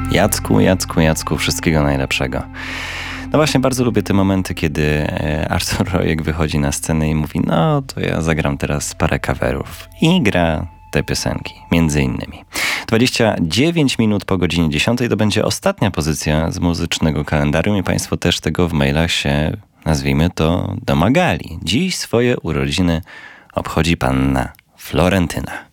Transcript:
Jacku, wszystkiego najlepszego. No właśnie, bardzo lubię te momenty, kiedy Artur Rojek wychodzi na scenę i mówi: no to ja zagram teraz parę coverów. I gra te piosenki, między innymi. 29 minut po godzinie 10 to będzie ostatnia pozycja z muzycznego kalendarium i Państwo też tego w mailach się, nazwijmy to, domagali. Dziś swoje urodziny obchodzi panna Florentyna.